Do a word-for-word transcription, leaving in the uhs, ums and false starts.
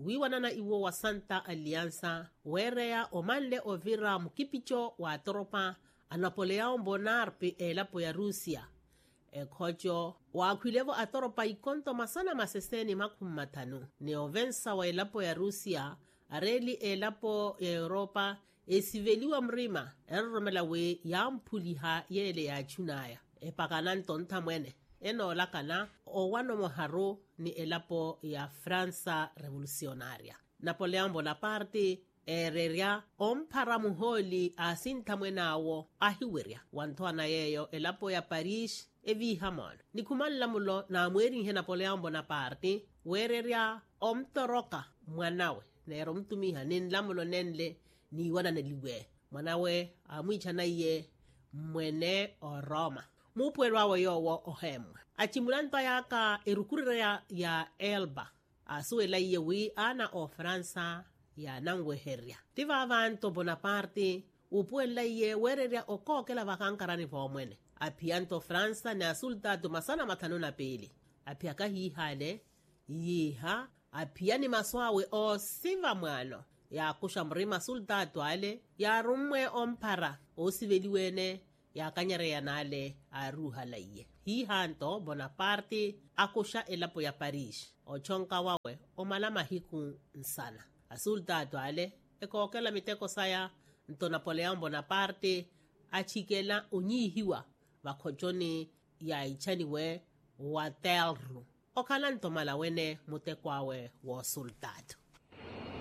wiwanana iwo wa Santa Aliança werea omanle ovira mukipicho wa tropa a Napoleão Bonaparte elapo ya Rusia. Ekhocho waakwilevo a tropa ikonto masana maseseni makhumi matano ne ovensa wa elapo ya Rusia areli elapo ya Europa esiveliwa mrima erromela we ya mpuliha yele ya chunaya epakana ntonta mwene enola kana owano moharo ni elapo ya Fransa revolucionaria. Napoleão Bonaparte ereria ompara muholi asinta mwenawo ahiweria wantoana yeyo elapo ya Paris evihamon nikumanla mulo na mweri he Napoleão Bonaparte wereria omtoroka mwanawe nero mtumiha ninlamulo nenle ni wana neliwe mwanawe amwichana iye mwene o Roma mupwelwa wayowo ohemwe achimulanta yaka erukurira ya, ya Elba asuela iye wi ana o Fransa ya nangweheria tiva avanto Bonaparte upwela iye wereria okokela vakankarani vomwene apianto Fransa na sultado masana matano na pili apiaka hihale yiha apiani maswawe o siva mwano ya kusha mrima sultado ale ya rumwe ompara o siveliwene ya kanyareya nale aruha laiye hihanto Bonaparte akusha elapo ya Paris o chonka wawe o malama hiku nsana asultado ale ekokela miteko saya nto Napoleão Bonaparte achikela unyihiwa vakhochoni ya ichaniwe Waterloo okala ntomala wene mutekwawe wo sultado.